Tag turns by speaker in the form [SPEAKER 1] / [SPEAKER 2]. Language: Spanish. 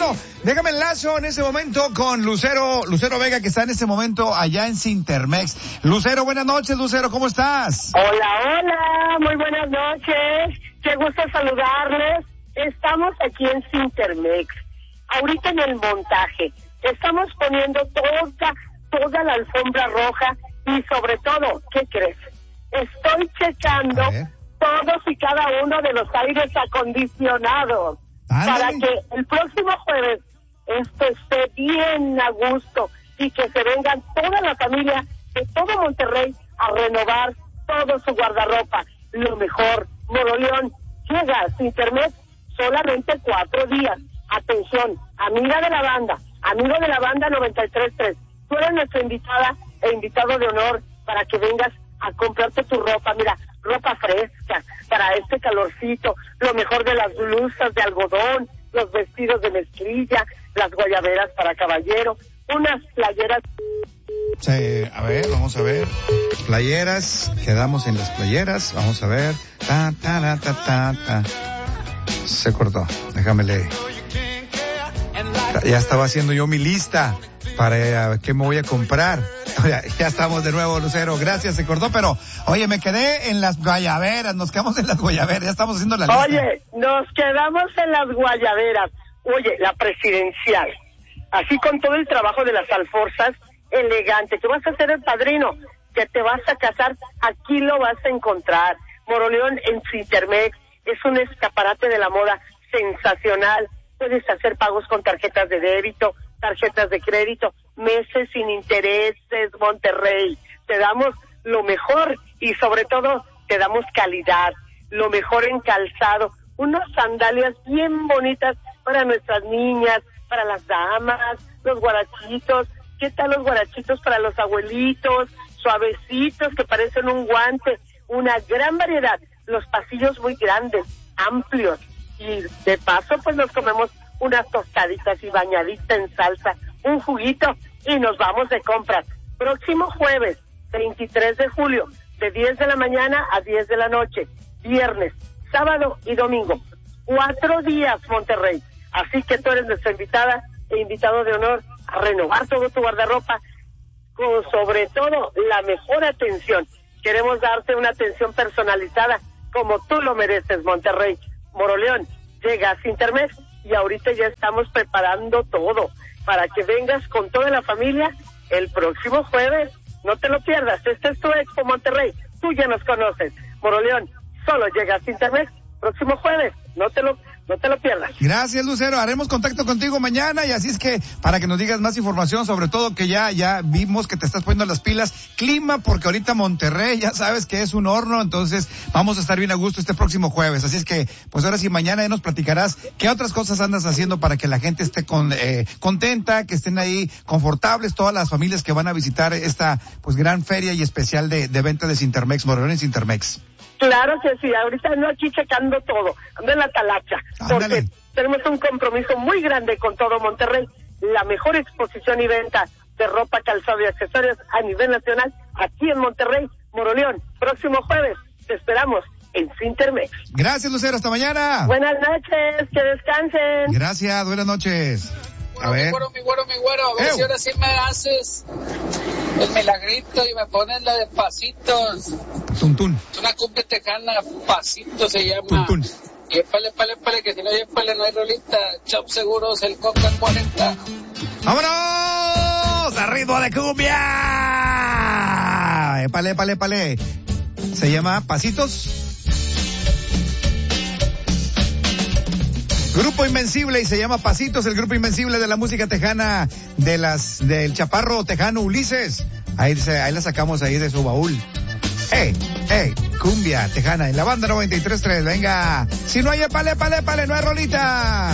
[SPEAKER 1] Bueno, déjame enlazo en ese momento con Lucero Vega, que está en ese momento allá en Cintermex. Lucero, buenas noches, Lucero, ¿cómo estás?
[SPEAKER 2] Hola, muy buenas noches. Qué gusto saludarles. Estamos aquí en Cintermex, ahorita en el montaje. Estamos poniendo toda la alfombra roja y sobre todo, ¿qué crees? Estoy checando todos y cada uno de los aires acondicionados. Para que el próximo jueves esto esté bien a gusto y que se vengan toda la familia de todo Monterrey a renovar todo su guardarropa. Lo mejor, Moroleón llega a Cintermex solamente 4 días. Atención, amiga de la banda, amigo de la banda 93.3, tú eres nuestra invitada e invitado de honor para que vengas a comprarte tu ropa. Mira, ropa fresca para este calorcito, lo mejor de las blusas de algodón, los vestidos de mezclilla, las guayaberas para caballero, unas playeras.
[SPEAKER 1] Sí, a ver, vamos a ver. Playeras, quedamos en las playeras, vamos a ver. Se cortó, déjame leer. Ya estaba haciendo yo mi lista para qué me voy a comprar. Ya estamos de nuevo, Lucero. Gracias, se cortó, pero oye, me quedé en las guayaberas, nos quedamos en las guayaberas, ya estamos haciendo la lista.
[SPEAKER 2] Oye, nos quedamos en las guayaberas. Oye, la presidencial. Así con todo el trabajo de las alforzas, elegante. Que vas a ser el padrino, que te vas a casar, aquí lo vas a encontrar. Moroleón en Cintermex es un escaparate de la moda sensacional. Puedes hacer pagos con tarjetas de débito, tarjetas de crédito, meses sin intereses, Monterrey. Te damos lo mejor y sobre todo te damos calidad, lo mejor en calzado, unas sandalias bien bonitas para nuestras niñas, para las damas, los guarachitos. ¿Qué tal los guarachitos para los abuelitos? Suavecitos que parecen un guante, una gran variedad, los pasillos muy grandes, amplios. Y de paso, pues nos comemos unas tostaditas y bañaditas en salsa, un juguito y nos vamos de compras. Próximo jueves, 23 de julio, de 10 de la mañana a 10 de la noche. Viernes, sábado y domingo. 4 días, Monterrey. Así que tú eres nuestra invitada e invitado de honor a renovar todo tu guardarropa con, sobre todo, la mejor atención. Queremos darte una atención personalizada como tú lo mereces, Monterrey. Moroleón llega a Cintermex y ahorita ya estamos preparando todo para que vengas con toda la familia el próximo jueves. No te lo pierdas, este es tu Expo Monterrey, tú ya nos conoces. Moroleón solo llega a Cintermex próximo jueves, no te lo pierdas.
[SPEAKER 1] Gracias, Lucero, haremos contacto contigo mañana y así es que para que nos digas más información, sobre todo que ya vimos que te estás poniendo las pilas, clima, porque ahorita Monterrey ya sabes que es un horno, entonces vamos a estar bien a gusto este próximo jueves, así es que pues ahora sí mañana ya nos platicarás qué otras cosas andas haciendo para que la gente esté contenta, que estén ahí confortables, todas las familias que van a visitar esta pues gran feria y especial de venta de Cintermex, Moroleón en Cintermex.
[SPEAKER 2] Claro que sí, ahorita ando aquí checando todo, ando en la talacha, porque tenemos un compromiso muy grande con todo Monterrey, la mejor exposición y venta de ropa, calzado y accesorios a nivel nacional, aquí en Monterrey, Moroleón, próximo jueves, te esperamos en Cintermex.
[SPEAKER 1] Gracias, Lucero, hasta mañana.
[SPEAKER 2] Buenas noches, que descansen.
[SPEAKER 1] Gracias, buenas noches. A ver.
[SPEAKER 3] Mi güero, a ver si ahora sí me haces el milagrito y me pones la de Pasitos.
[SPEAKER 1] Tuntún.
[SPEAKER 3] Es una cumbia tejana, Pasitos se llama.
[SPEAKER 1] Tuntún.
[SPEAKER 3] Y épale, que si no hay épale no hay rolita. Chop Seguros, el Coca 40.
[SPEAKER 1] ¡Vámonos! ¡A ritmo de cumbia! Épale. Se llama Pasitos. Grupo Invencible y se llama Pasitos, el Grupo Invencible de la música tejana del chaparro tejano Ulises. Ahí la sacamos ahí de su baúl. Cumbia tejana en la banda 93.3, venga. Si no hay épale, no hay rolita.